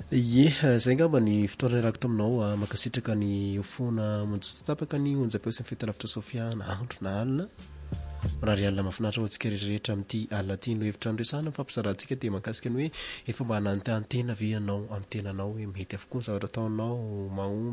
Ye zay ngamba ny fotoana rako taminao makasitraka ny ofona monjotsy tapaka ny onjapeo sy ny fitalavitra sofiana andro na alina marary alina mahafinaritra hoantsika rehetrarehetra amin'ity alina ty no hevitra andresana fampisarantsika dia mahakasika ny hoe efa mba hanantantena ve ianao amin'ny tenanao hoe mety avokoa ny zavatra ataonao mahomby